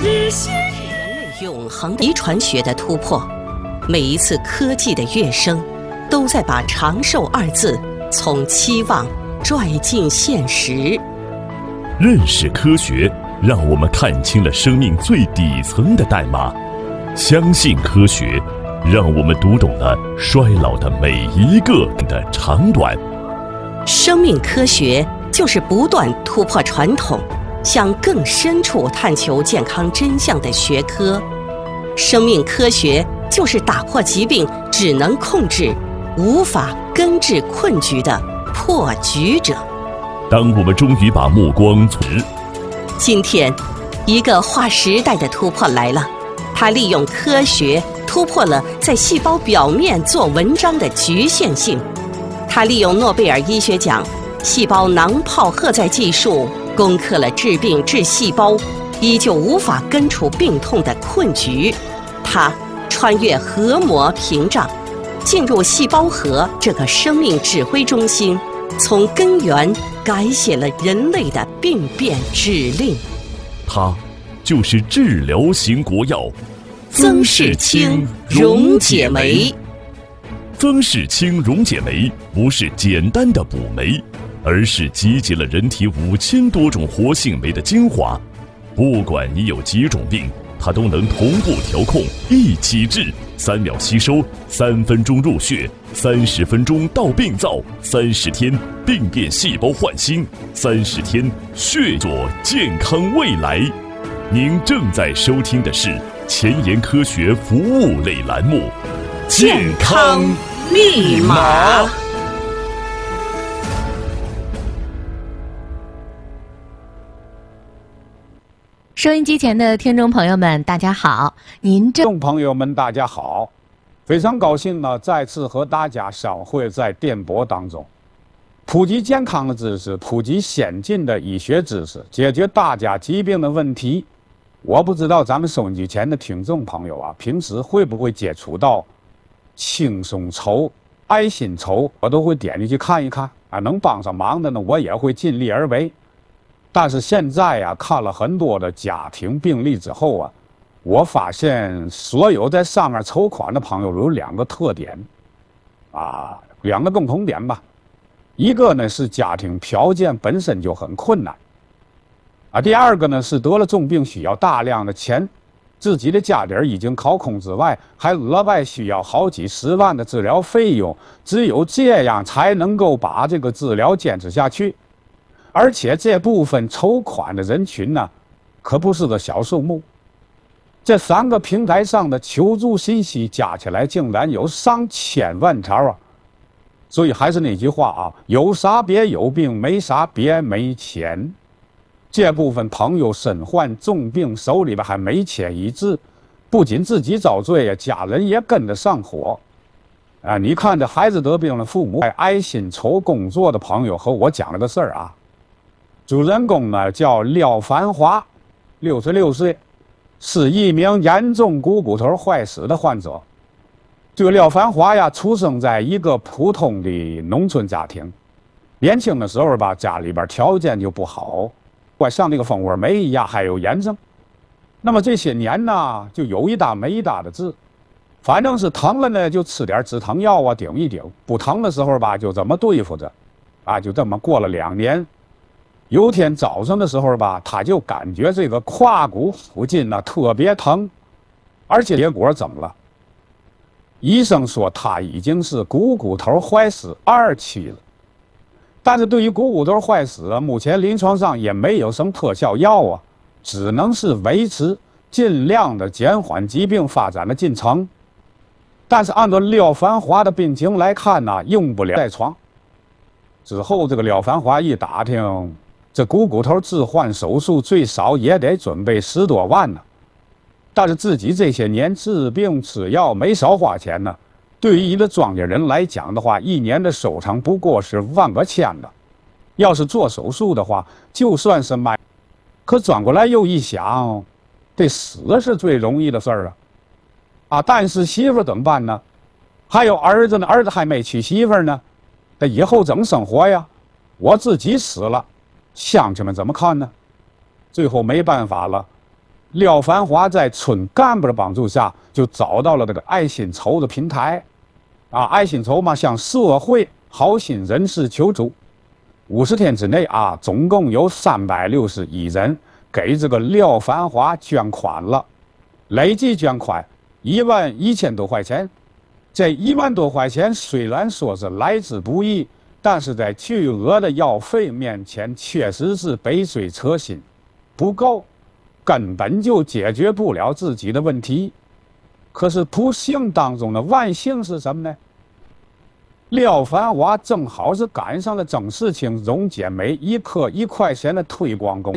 人类永恒的遗传学的突破，每一次科技的跃升，都在把长寿二字从期望拽进现实。 认识科学，让我们看清了生命最底层的代码；相信科学，让我们读懂了衰老的每一个的长短。 生命科学就是不断突破传统，向更深处探求健康真相的学科。生命科学就是打破疾病只能控制，无法根治困局的破局者。 当我们终于把目光从今天，一个划时代的突破来了，它利用科学突破了在细胞表面做文章的局限性。它利用诺贝尔医学奖细胞囊泡荷载技术，攻克了治病治细胞依旧无法根除病痛的困局。它穿越核膜屏障，进入细胞核这个生命指挥中心，从根源改写了人类的病变指令。 它就是治疗型国药曾氏清溶解酶。 曾氏清溶解酶不是简单的补酶，而是集结了人体5000多种活性酶的精华。不管你有几种病，它都能同步调控，一起治，3秒吸收，3分钟入血，30分钟到病灶，30天病变细胞焕新，30天血做健康未来。您正在收听的是前沿科学服务类栏目《 健康密码》。 收音机前的听众朋友们，大家好！您听众朋友们，大家好！非常高兴呢，再次和大家相会在电波当中，普及健康的知识，普及先进的医学知识，解决大家疾病的问题。我不知道咱们收音机前的听众朋友啊，平时会不会接触到轻松筹、爱心筹，我都会点进去看一看啊，能帮上忙的呢，我也会尽力而为。但是现在呀，看了很多的家庭病例之后啊，我发现所有在上面筹款的朋友有2个特点，啊，2个共同点吧。一个呢是家庭条件本身就很困难，啊，第二个呢是得了重病需要大量的钱，自己的家底儿已经掏空之外，还额外需要好几10万的治疗费用，只有这样才能够把这个治疗坚持下去。而且这部分筹款的人群呢，可不是个小数目。这3个平台上的求助信息加起来，竟然有上千万条啊！所以还是那句话啊，有啥别有病，没啥别没钱。这部分朋友身患重病，手里边还没钱医治，不仅自己遭罪呀，家人也跟着上火。啊，你看这孩子得病了，父母爱心筹工作的朋友和我讲了个事儿啊。主人公呢叫廖繁华，66岁，是一名严重股骨头坏死的患者。这个廖繁华呀，出生在一个普通的农村家庭，年轻的时候吧，家里边条件就不好，怪像那个蜂窝煤一样，还有炎症。那么这些年呢，就有一搭没一搭的治，反正是疼了呢，就吃点止疼药啊，顶一顶；不疼的时候吧，就这么对付着，啊，就这么过了2年。有天早上的时候吧，他就感觉这个胯骨附近呢特别疼，而且结果怎么了？医生说他已经是股骨头坏死2期了。但是对于股骨头坏死啊，目前临床上也没有什么特效药啊，只能是维持，尽量的减缓疾病发展的进程。但是按照廖繁华的病情来看呢，用不了在床。之后这个廖繁华一打听，这股骨头置换手术最少也得准备10多万呢。但是自己这些年治病吃药没少花钱呢。对于一个庄稼人来讲的话，1年的收成不过是万个千的。要是做手术的话，就算是买，可转过来又一想，这死是最容易的事儿啊！啊，但是媳妇怎么办呢？还有儿子呢，儿子还没娶媳妇呢，这以后怎么生活呀？我自己死了，乡亲们怎么看呢？最后没办法了， 廖繁华在村干部的帮助下，就找到了这个爱心筹的平台，爱心筹嘛向社会好心人士求助，50天之内总共有361人给这个廖繁华捐款了，累计捐款11000多块钱。这1万多块钱虽然说是来之不易，但是在巨额的药费面前，确实是杯水车薪，不够，根本就解决不了自己的问题。可是不幸当中的万幸是什么呢？廖繁华正好是赶上了曾仕青溶解酶1克1块钱的推广工。